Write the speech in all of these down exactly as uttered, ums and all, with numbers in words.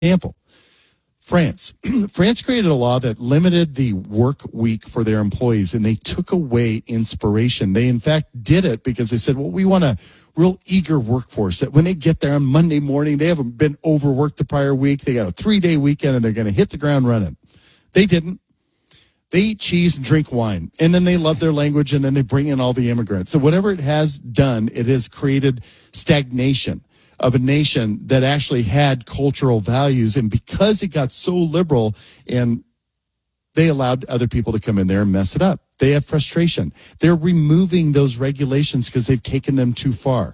example. France. France created a law that limited the work week for their employees, and they took away inspiration. They, in fact, did it because they said, well, we want a real eager workforce that when they get there on Monday morning, they haven't been overworked the prior week. They got a three-day weekend, and they're going to hit the ground running. They didn't. They eat cheese and drink wine, and then they love their language, and then they bring in all the immigrants. So whatever it has done, it has created stagnation of a nation that actually had cultural values. And because it got so liberal, and they allowed other people to come in there and mess it up, they have frustration. They're removing those regulations because they've taken them too far.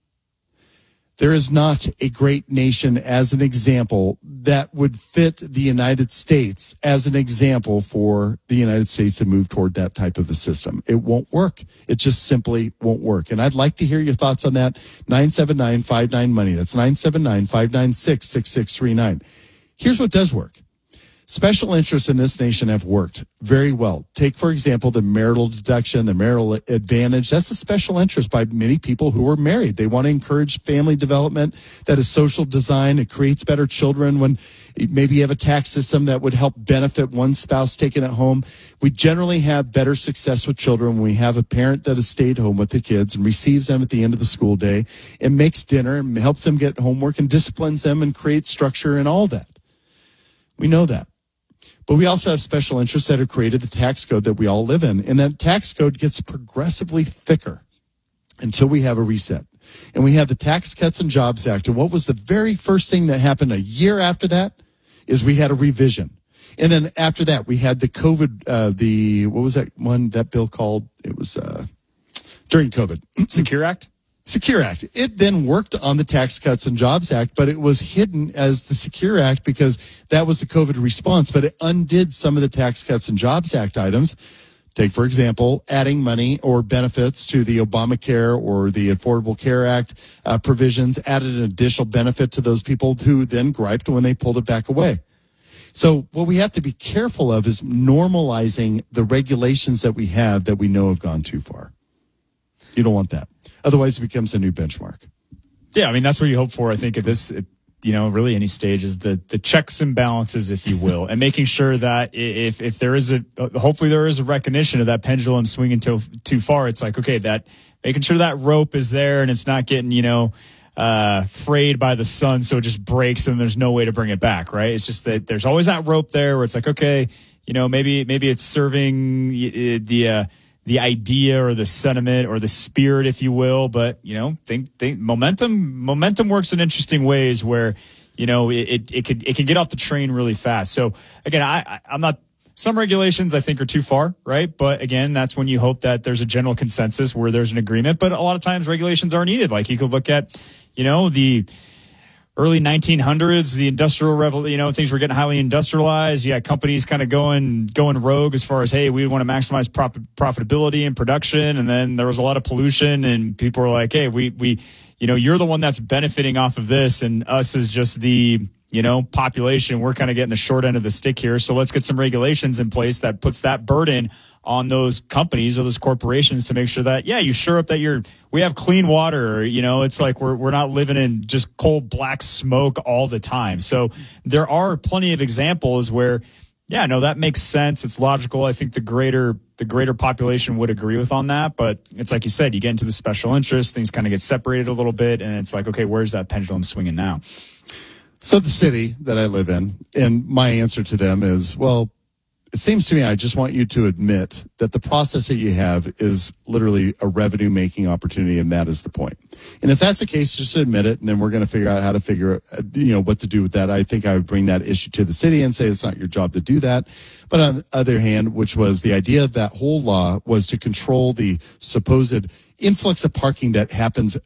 There is not a great nation as an example that would fit the United States as an example for the United States to move toward that type of a system. It won't work. It just simply won't work. And I'd like to hear your thoughts on that. nine seven nine five nine money. That's nine seven nine five nine six six six three nine. Here's what does work. Special interests in this nation have worked very well. Take, for example, the marital deduction, the marital advantage. That's a special interest by many people who are married. They want to encourage family development. That is social design. It creates better children when maybe you have a tax system that would help benefit one spouse taking it home. We generally have better success with children when we have a parent that has stayed home with the kids and receives them at the end of the school day and makes dinner and helps them get homework and disciplines them and creates structure and all that. We know that. But we also have special interests that have created the tax code that we all live in. And that tax code gets progressively thicker until we have a reset. And we have the Tax Cuts and Jobs Act. And what was the very first thing that happened a year after that is we had a revision. And then after that, we had the COVID, uh, the, what was that one, that bill called? It was uh, during COVID. Secure Act? Secure Act. It then worked on the Tax Cuts and Jobs Act, but it was hidden as the Secure Act because that was the COVID response, but it undid some of the Tax Cuts and Jobs Act items. Take, for example, adding money or benefits to the Obamacare or the Affordable Care Act uh, provisions, added an additional benefit to those people who then griped when they pulled it back away. So what we have to be careful of is normalizing the regulations that we have that we know have gone too far. You don't want that. Otherwise, it becomes a new benchmark. Yeah, I mean, that's what you hope for, I think, at this, you know, really any stage is the the checks and balances, if you will, and making sure that if if there is a, hopefully there is a recognition of that pendulum swinging too, too far, it's like, okay, that making sure that rope is there and it's not getting, you know, uh, frayed by the sun so it just breaks and there's no way to bring it back, right? It's just that there's always that rope there where it's like, okay, you know, maybe maybe it's serving the uh, the idea or the sentiment or the spirit, if you will. But, you know, think, think momentum, momentum works in interesting ways where, you know, it, it, it could, it can get off the train really fast. So again, I, I, I'm not, some regulations I think are too far, right? But again, that's when you hope that there's a general consensus where there's an agreement. But a lot of times regulations are needed. Like you could look at, you know, the early nineteen hundreds, the industrial revolution, you know, things were getting highly industrialized. You had companies kind of going going rogue as far as, hey, we want to maximize prop- profitability and production. And then there was a lot of pollution and people were like, hey, we, we, you know, you're the one that's benefiting off of this and us is just the, you know, population. We're kind of getting the short end of the stick here. So let's get some regulations in place that puts that burden on those companies or those corporations to make sure that, yeah, you sure up that you're, we have clean water, you know, it's like we're, we're not living in just cold black smoke all the time. So there are plenty of examples where, yeah, no, that makes sense. It's logical. I think the greater, the greater population would agree with on that, but it's like you said, you get into the special interest, things kind of get separated a little bit. And it's like, okay, where's that pendulum swinging now? So the city that I live in, and my answer to them is, well, it seems to me I just want you to admit that the process that you have is literally a revenue-making opportunity, and that is the point. And if that's the case, just admit it, and then we're going to figure out how to figure, you know, what to do with that. I think I would bring that issue to the city and say it's not your job to do that. But on the other hand, which was the idea of that whole law was to control the supposed influx of parking that happens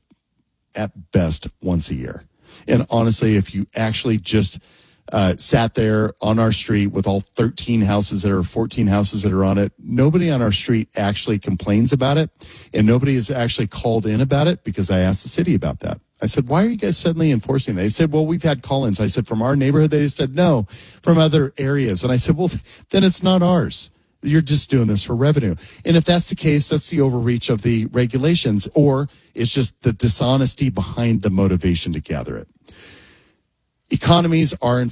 at best once a year. And honestly, if you actually just uh, sat there on our street with all thirteen houses that are fourteen houses that are on it, nobody on our street actually complains about it. And nobody is actually called in about it because I asked the city about that. I said, why are you guys suddenly enforcing that? They said, well, we've had call-ins. I said, from our neighborhood? They said, no, from other areas. And I said, well, then it's not ours. You're just doing this for revenue. And if that's the case, that's the overreach of the regulations, or it's just the dishonesty behind the motivation to gather it. economies are in